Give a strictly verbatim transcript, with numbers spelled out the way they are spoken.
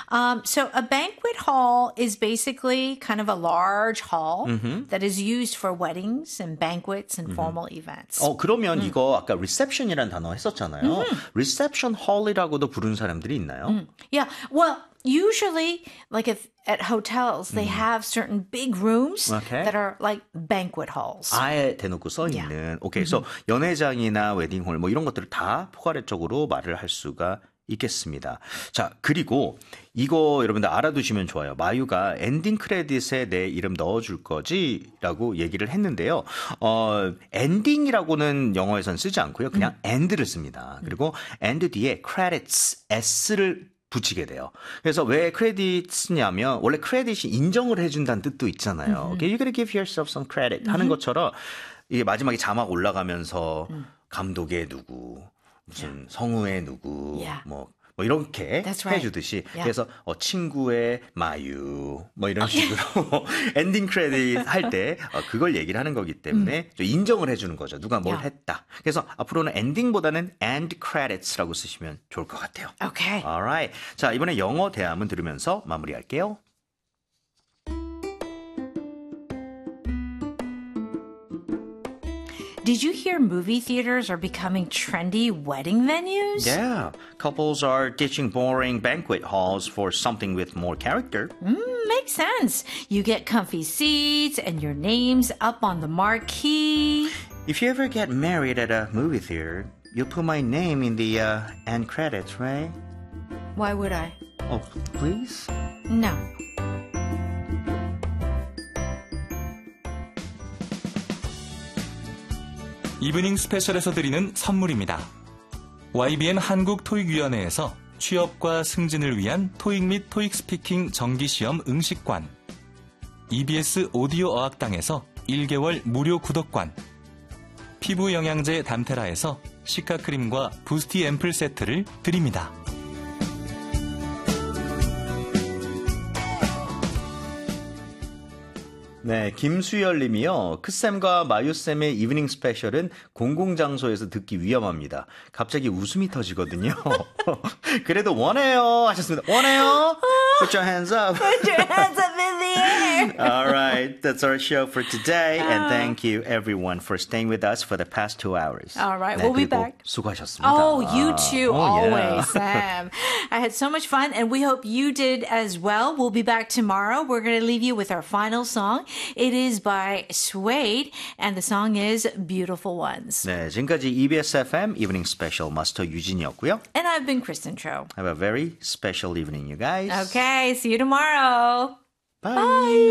Um, so a banquet hall is basically kind of a large hall mm-hmm. that is used for weddings and banquets and mm-hmm. formal events. 어, 그러면 음. 이거 아까 reception이라는 단어 했었잖아요. Mm-hmm. reception hall이라고도 부르는 사람들이 있나요? Mm. Yeah, well, usually, like if at hotels, they mm. have certain big rooms okay. that are like banquet halls. 아예 대놓고 써 있는. Yeah. 오케이, 그래서 mm-hmm. 연회장이나 웨딩홀 뭐 이런 것들을 다 포괄적으로 말을 할 수가 있겠습니다. 자, 그리고 이거 여러분들 알아두시면 좋아요. 마유가 엔딩 크레딧에 내 이름 넣어줄 거지라고 얘기를 했는데요. 어, 엔딩이라고는 영어에선 쓰지 않고요. 그냥 음. end를 씁니다. 그리고 end 뒤에 credits, s를 붙이게 돼요. 그래서 왜 크레딧 쓰냐면 원래 크레딧이 인정을 해준다는 뜻도 있잖아요. Mm-hmm. Okay, you gotta give yourself some credit 하는 mm-hmm. 것처럼 이게 마지막에 자막 올라가면서 mm. 감독의 누구 무슨 yeah. 성우의 누구 yeah. 뭐, 뭐 이렇게 right. 해주듯이 yeah. 그래서 어, 친구의 마유 뭐 이런 식으로 엔딩 크레딧 할 때 어, 그걸 얘기를 하는 거기 때문에 음. 인정을 해주는 거죠. 누가 뭘 yeah. 했다. 그래서 앞으로는 엔딩보다는 end credits라고 쓰시면 좋을 것 같아요. Okay. Alright. 자, 이번에 영어 대화문 들으면서 마무리할게요. Did you hear movie theaters are becoming trendy wedding venues? Yeah. Couples are ditching boring banquet halls for something with more character. Mm, makes sense. You get comfy seats and your name's up on the marquee. If you ever get married at a movie theater, you'll put my name in the uh, end credits, right? Why would I? Oh, please? No. 이브닝 스페셜에서 드리는 선물입니다. 와이비엔 한국토익위원회에서 취업과 승진을 위한 토익 및 토익 스피킹 정기시험 응시관, 이비에스 오디오 어학당에서 일 개월 무료 구독권, 피부 영양제 담테라에서 시카크림과 부스티 앰플 세트를 드립니다. 네, 김수열 님이요. 크쌤과 마유쌤의 이브닝 스페셜은 공공장소에서 듣기 위험합니다. 갑자기 웃음이 터지거든요. 그래도 원해요 하셨습니다. 원해요? Put your hands up. Put your hands up in the air. All right, that's our show for today. And thank you everyone for staying with us for the past two hours. All right, 네, we'll be back. 수고하셨습니다. Oh, you too, oh, always, yeah. Sam. I had so much fun, and we hope you did as well. We'll be back tomorrow. We're going to leave you with our final song. It is by Suede, and the song is Beautiful Ones. 네, 지금까지 이비에스 에프엠 Evening Special 마스터 유진이었고요. And I've been Kristen Cho. Have a very special evening, you guys. Okay, see you tomorrow. Bye. Bye.